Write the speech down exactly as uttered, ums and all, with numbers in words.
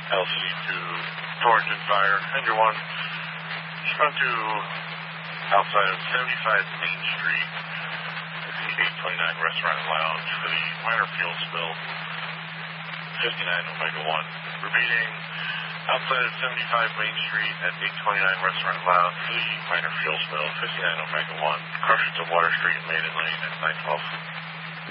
L C to Torrington Fire. Engine one, respond to outside of seventy-five Main Street at the eight twenty-nine Restaurant Lounge for the minor fuel spill, fifty-nine Omega one. Repeating, outside of seventy-five Main Street at eight twenty-nine Restaurant Lounge for the minor fuel spill, fifty-nine Omega one. Crushing to Water Street, Maiden Lane at nine twelve.